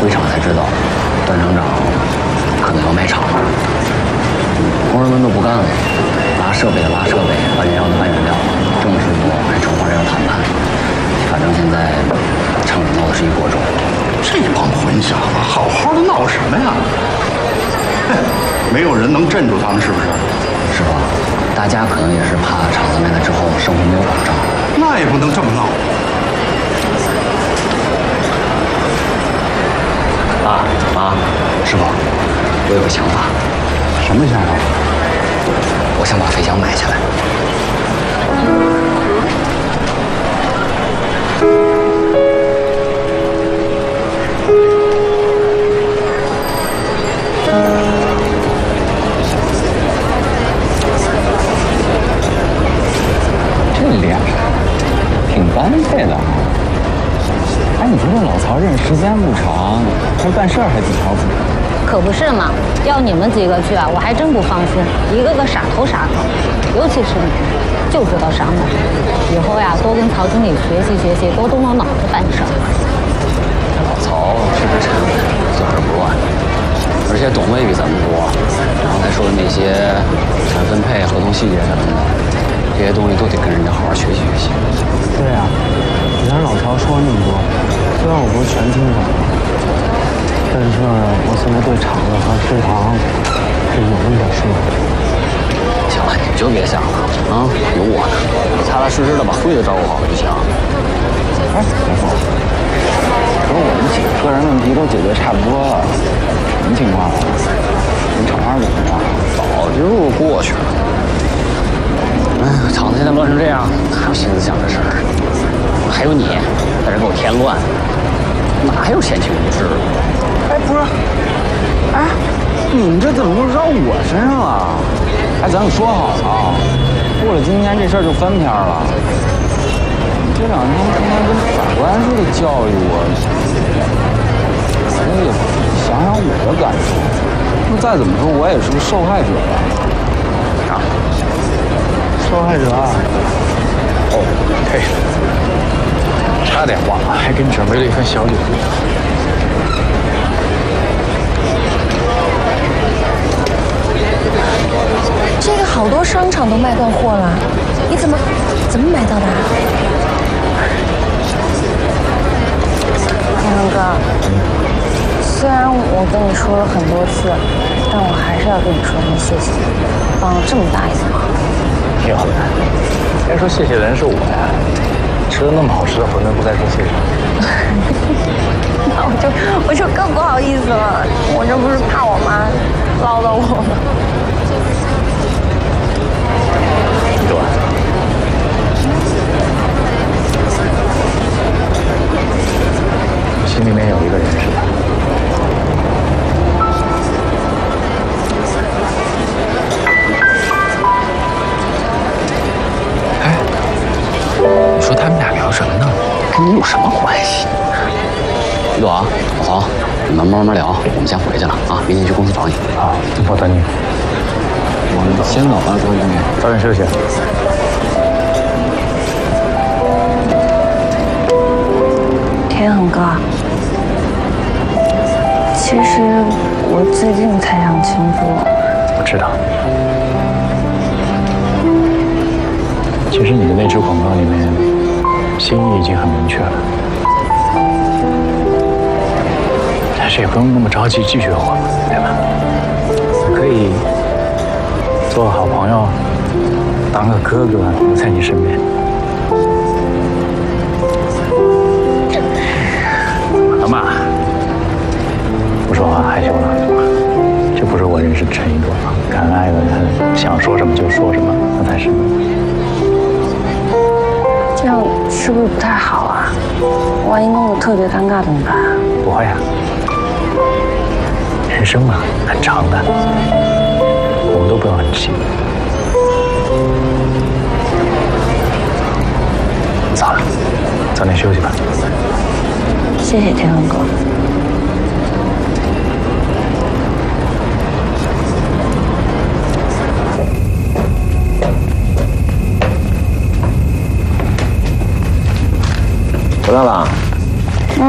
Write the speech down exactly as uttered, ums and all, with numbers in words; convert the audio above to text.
回厂才知道，段厂长可能要卖厂了。工人们都不干了，拉设备的拉设备，搬原料的搬原料，正式部还筹划着要谈判。反正现在厂里闹的是一锅粥。 这帮混小子，好好的闹什么呀？哼，没有人能镇住他们，是不是？ 师傅，大家可能也是怕厂子卖了之后生活没有保障。 那也不能这么闹。 爸妈，师傅，我有个想法。 什么想法？ 我想把飞翔买下来。 这脸挺般配的。哎，你说这老曹认识时间不长，他办事儿还挺靠谱。 可不是嘛，要你们几个去啊，我还真不放心，一个个傻头傻脑，尤其是你，就知道傻脑。以后呀，多跟曹经理学习学习，多动动脑子办事儿。 老曹是个沉稳，做事不乱，而且懂得也比咱们多。刚才说的那些产分配、合同细节什么的，这些东西都得跟人家好好学习学习。 对啊，你看老曹说了那么多，虽然我不是全听懂，但是我现在对厂子和食堂是有那么点数。 行了，你就别想了啊，有我呢，你踏踏实实的把辉子照顾好就行。 哎，师傅，可是我们几个个人问题都解决差不多了，什么情况啊？你厂方怎么样？ 早就过去了。哎，厂子现在乱成这样，哪有心思想这事儿？还有你在这给我添乱，哪有闲情逸致？ 哎，不是，哎，你们这怎么就绕我身上了？哎，咱们说好了，过了今天这事儿就翻篇了。这两天天天跟法官似的教育我，我也想想我的感受。那再怎么说，我也是个受害者吧？ 啊， 受害者啊！ 哦，嘿，差点忘了，还给你准备了一份小礼物。 这个好多商场都卖断货了，你怎么怎么买到的？天恒哥，虽然我跟你说了很多次，但我还是要跟你说声谢谢，帮了这么大一个忙。 挺好的，该说谢谢的人是我呀。吃了那么好吃的馄饨，不该说谢谢。 那我就我就更不好意思了，我这不是怕我妈唠叨我吗？ 对吧？心里面有一个人是吧？哎，你说他们俩聊什么呢？ 跟你有什么关系？李朵，老曹，你们慢慢聊，我们先回去了啊，明天去公司找你。 好，我等你。 我们先走了，周经理， 早点休息。 天恒哥，其实我最近才想清楚。 我知道。其实你的那支广告里面，心意已经很明确了。但是也不用那么着急拒绝我，对吧？我可以做个好朋友，当个哥哥留在你身边。怎么了嘛？不说话害羞了？这不是我认识的陈一朵吗？敢爱的人想说什么就说什么，那才是你。 这样是不是不太好啊？万一弄得特别尴尬怎么办？ 不会啊，人生嘛很长的，我们都不用很急。早了，早点休息吧。 谢谢天恒哥。 回来了。